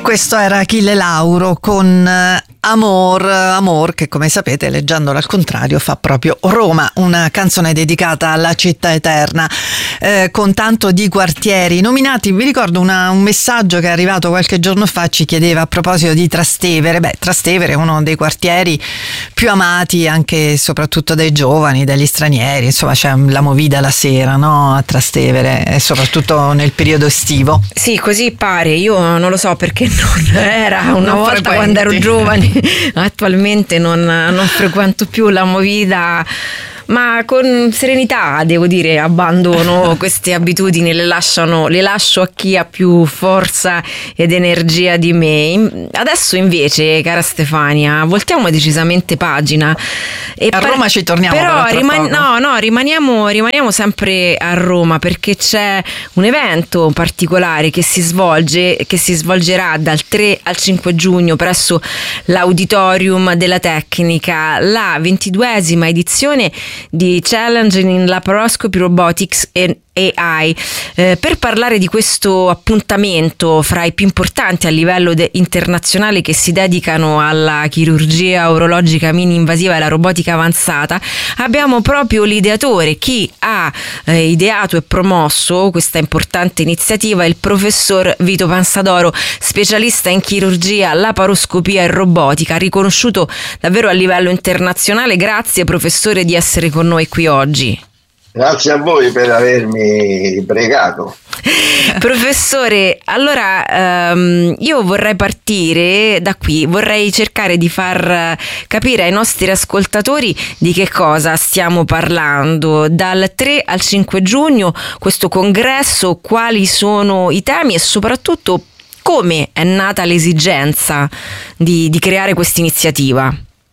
Questo era Achille Lauro con Amor, che come sapete, leggendolo al contrario, fa proprio Roma, una canzone dedicata alla città eterna, con tanto di quartieri nominati. Vi ricordo un messaggio che è arrivato qualche giorno fa, ci chiedeva a proposito di Trastevere. Trastevere è uno dei quartieri più amati anche e soprattutto dai giovani, dagli stranieri, insomma c'è la movida la sera, no? A Trastevere, e soprattutto nel periodo estivo. Sì, così pare, io non lo so perché non era una volta quando ero giovane. Attualmente non frequento più la movida, ma con serenità, devo dire, abbandono queste abitudini, le lascio a chi ha più forza ed energia di me. Adesso invece, cara Stefania, voltiamo decisamente pagina e a Roma ci torniamo, però rimaniamo sempre a Roma, perché c'è un evento particolare che si svolgerà dal 3 al 5 giugno presso l'Auditorium della Tecnica, la 22esima edizione di Challenge in Laparoscopy Robotics and AI. Per parlare di questo appuntamento fra i più importanti a livello internazionale che si dedicano alla chirurgia urologica mini-invasiva e alla robotica avanzata, abbiamo proprio l'ideatore, chi ha ideato e promosso questa importante iniziativa, il professor Vito Pansadoro, specialista in chirurgia, laparoscopia e robotica, riconosciuto davvero a livello internazionale. Grazie professore di essere con noi qui oggi. Grazie a voi per avermi pregato. Professore, allora io vorrei partire da qui, vorrei cercare di far capire ai nostri ascoltatori di che cosa stiamo parlando. Dal 3 al 5 giugno questo congresso, quali sono i temi e soprattutto come è nata l'esigenza di creare questa iniziativa?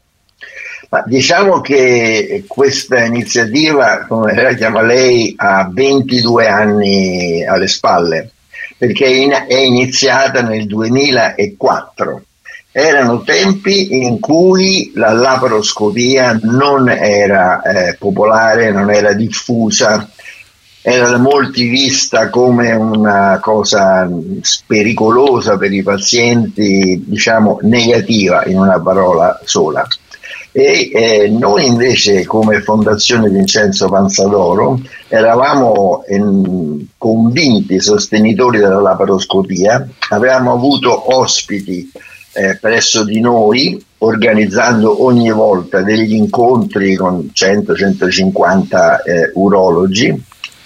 Ma diciamo che questa iniziativa, come la chiama lei, ha 22 anni alle spalle, perché è iniziata nel 2004. Erano tempi in cui la laparoscopia non era popolare, non era diffusa, era da molti vista come una cosa pericolosa per i pazienti, diciamo negativa in una parola sola. E noi invece, come Fondazione Vincenzo Pansadoro, eravamo convinti sostenitori della laparoscopia. Avevamo avuto ospiti presso di noi, organizzando ogni volta degli incontri con 100-150 urologi.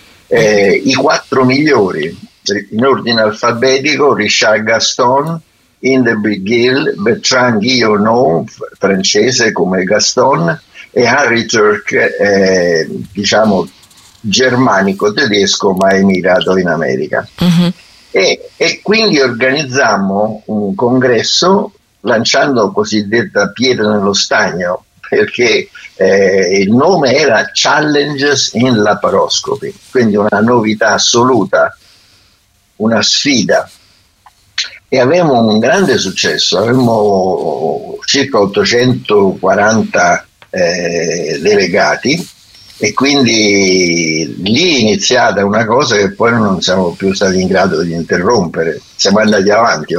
I 4 migliori in ordine alfabetico: Richard Gaston, Hindenburg Gill, Bertrand Guillaume, francese come Gaston, e Harry Turk, diciamo germanico-tedesco ma emigrato in America. Uh-huh. E quindi organizzammo un congresso lanciando cosiddetta pietra nello stagno, perché il nome era Challenges in Laparoscopy, quindi una novità assoluta, una sfida. E avevamo un grande successo, avevamo circa 840 delegati, e quindi lì è iniziata una cosa che poi non siamo più stati in grado di interrompere, siamo andati avanti.